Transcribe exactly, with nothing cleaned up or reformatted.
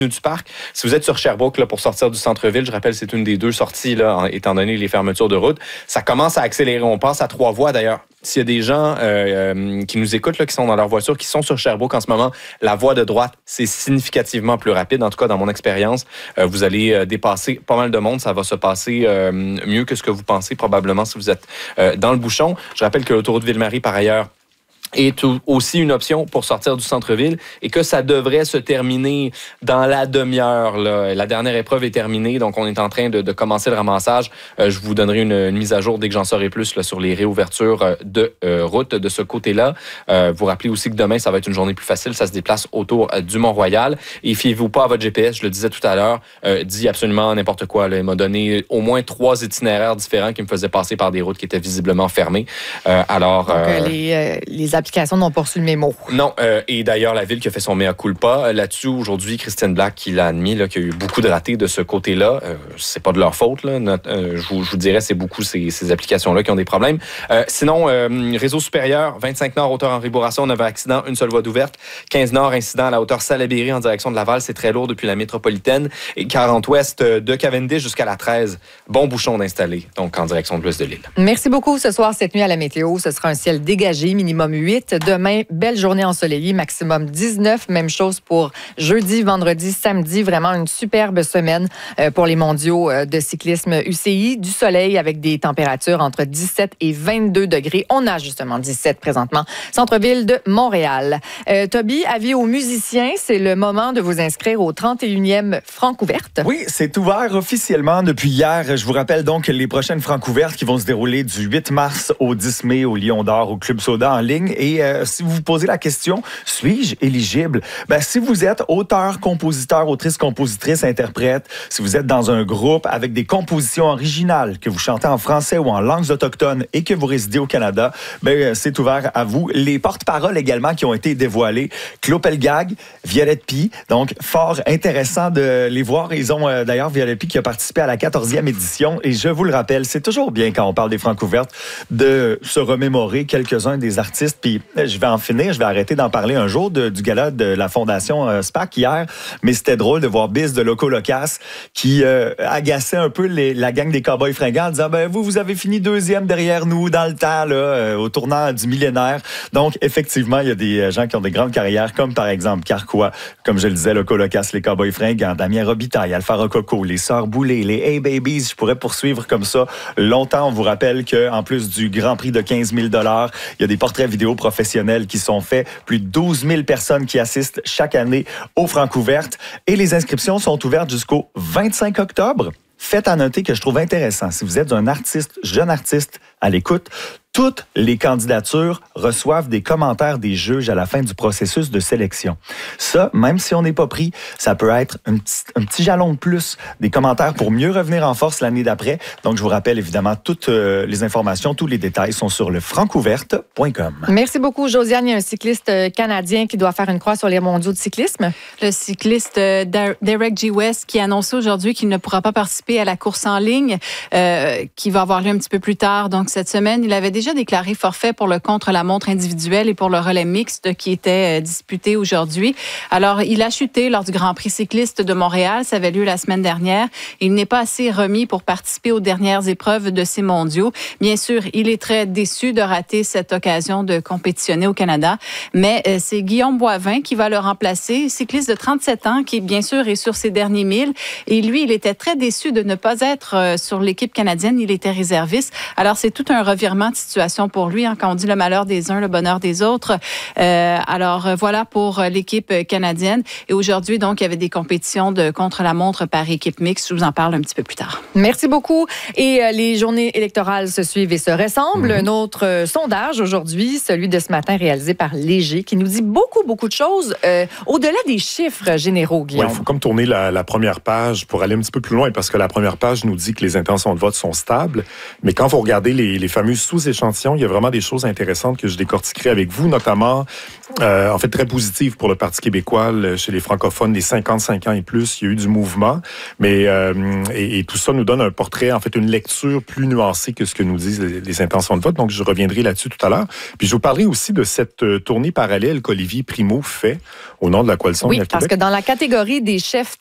du parc. Si vous êtes sur Sherbrooke là, pour sortir du centre-ville, je rappelle, c'est une des deux sorties, là, en, étant donné les fermetures de route. Ça commence à accélérer. On passe à trois voies, d'ailleurs. S'il y a des gens euh, euh, qui nous écoutent, là, qui sont dans leur voiture, qui sont sur Sherbrooke en ce moment, la voie de droite, c'est significativement plus rapide. En tout cas, dans mon expérience, euh, vous allez euh, dépasser pas mal de monde. Ça va se passer euh, mieux que ce que vous pensez, probablement, si vous êtes euh, dans le bouchon. Je rappelle que l'autoroute Ville-Marie, par ailleurs, est aussi une option pour sortir du centre-ville et que ça devrait se terminer dans la demi-heure. Là. La dernière épreuve est terminée, donc on est en train de, de commencer le ramassage. Euh, je vous donnerai une, une mise à jour dès que j'en saurai plus là, sur les réouvertures de euh, route de ce côté-là. Euh, vous rappelez aussi que demain, ça va être une journée plus facile. Ça se déplace autour euh, du Mont-Royal. Et fiez-vous pas à votre G P S, je le disais tout à l'heure, euh, dit absolument n'importe quoi. Là. Il m'a donné au moins trois itinéraires différents qui me faisaient passer par des routes qui étaient visiblement fermées. Euh, alors, donc, euh, les, euh, les applications n'ont pas reçu le mémo. Non, euh, et d'ailleurs, la ville qui a fait son mea culpa là-dessus, aujourd'hui, Christine Black qui l'a admis, là, qu'il y a eu beaucoup de ratés de ce côté-là. Euh, c'est pas de leur faute, là. Notre, euh, je, vous, je vous dirais, c'est beaucoup ces, ces applications-là qui ont des problèmes. Euh, sinon, euh, réseau supérieur, vingt-cinq Nord, hauteur Henri Bourassa, on avait accident, une seule voie d'ouverte. quinze Nord, incident à la hauteur Salaberry en direction de Laval, c'est très lourd depuis la métropolitaine. Et quarante Ouest, de Cavendish jusqu'à la treize, bon bouchon d'installer, donc en direction de l'ouest de l'île. Merci beaucoup. Ce soir, cette nuit à la météo, ce sera un ciel dégagé, minimum huit. Demain, belle journée ensoleillée, maximum dix-neuf. Même chose pour jeudi, vendredi, samedi. Vraiment une superbe semaine pour les mondiaux de cyclisme U C I. Du soleil avec des températures entre dix-sept et vingt-deux degrés. On a justement dix-sept présentement. Centre-ville de Montréal. Euh, Toby, avis aux musiciens, c'est le moment de vous inscrire au trente et unième Francouverte. Oui, c'est ouvert officiellement depuis hier. Je vous rappelle donc les prochaines Francouvertes qui vont se dérouler du huit mars au dix mai au Lion d'Or, au Club Soda en ligne. Et euh, si vous vous posez la question, suis-je éligible? Ben, si vous êtes auteur, compositeur, autrice, compositrice, interprète, si vous êtes dans un groupe avec des compositions originales, que vous chantez en français ou en langues autochtones et que vous résidez au Canada, ben, c'est ouvert à vous. Les porte-paroles également qui ont été dévoilés, Claude Pelgag, Violette Pie, donc fort intéressant de les voir. Ils ont euh, d'ailleurs Violette Pie qui a participé à la quatorzième édition et je vous le rappelle, c'est toujours bien quand on parle des Francouvertes de se remémorer quelques-uns des artistes. Puis je vais en finir, je vais arrêter d'en parler un jour de, du gala de la Fondation euh, SPAC hier, mais c'était drôle de voir Biz de Loco Locas qui euh, agaçait un peu les, la gang des Cowboys fringants en disant ben vous, vous avez fini deuxième derrière nous dans le temps, là, euh, au tournant du millénaire. Donc, effectivement, il y a des gens qui ont des grandes carrières, comme par exemple Carquois, comme je le disais, Loco Locas, les Cowboys fringants, Damien Robitaille, Alpha Rococo, les Sœurs Boulay, les Hey Babies, je pourrais poursuivre comme ça longtemps. On vous rappelle qu'en plus du Grand Prix de quinze mille dollars, il y a des portraits vidéo professionnels qui sont faits. Plus de douze mille personnes qui assistent chaque année aux Francouvertes. Et les inscriptions sont ouvertes jusqu'au vingt-cinq octobre. Faites à noter que je trouve intéressant, si vous êtes un artiste, jeune artiste à l'écoute, toutes les candidatures reçoivent des commentaires des juges à la fin du processus de sélection. Ça, même si on n'est pas pris, ça peut être un petit, un petit jalon de plus, des commentaires pour mieux revenir en force l'année d'après. Donc, je vous rappelle évidemment toutes euh, les informations, tous les détails sont sur le francouverte point com. Merci beaucoup, Josiane. Il y a un cycliste canadien qui doit faire une croix sur les mondiaux de cyclisme. Le cycliste Derek G. West qui a annoncé aujourd'hui qu'il ne pourra pas participer à la course en ligne euh, qui va avoir lieu un petit peu plus tard. Donc, cette semaine, il avait déjà déjà déclaré forfait pour le contre-la-montre individuel et pour le relais mixte qui était euh, disputé aujourd'hui. Alors, il a chuté lors du Grand Prix cycliste de Montréal. Ça avait lieu la semaine dernière. Il n'est pas assez remis pour participer aux dernières épreuves de ces mondiaux. Bien sûr, il est très déçu de rater cette occasion de compétitionner au Canada, mais euh, c'est Guillaume Boivin qui va le remplacer, cycliste de trente-sept ans qui, bien sûr, est sur ses derniers milles. Et lui, il était très déçu de ne pas être euh, sur l'équipe canadienne. Il était réserviste. Alors, c'est tout un revirement de situation pour lui, hein, quand on dit le malheur des uns, le bonheur des autres. Euh, alors, euh, voilà pour l'équipe canadienne. Et aujourd'hui, donc, il y avait des compétitions de contre-la-montre par équipe mixte. Je vous en parle un petit peu plus tard. Merci beaucoup. Et euh, les journées électorales se suivent et se ressemblent. Mm-hmm. Notre euh, sondage aujourd'hui, celui de ce matin réalisé par Léger, qui nous dit beaucoup, beaucoup de choses euh, au-delà des chiffres généraux, Guillaume. Oui, il faut comme tourner la, la première page pour aller un petit peu plus loin, parce que la première page nous dit que les intentions de vote sont stables. Mais quand vous regardez les les, les fameux sous-échantillons, il y a vraiment des choses intéressantes que je décortiquerai avec vous, notamment, euh, en fait, très positives pour le Parti québécois, le, chez les francophones, des cinquante-cinq ans et plus, il y a eu du mouvement, mais euh, et, et tout ça nous donne un portrait, en fait, une lecture plus nuancée que ce que nous disent les, les intentions de vote, donc je reviendrai là-dessus tout à l'heure. Puis je vous parlerai aussi de cette euh, tournée parallèle qu'Olivier Primo fait au nom de la Coalition Oui, Avenir parce Québec. que dans la catégorie des chefs